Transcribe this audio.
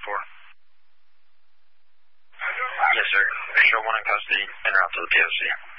Yes, sir. Show 1 in custody, en route to the POC.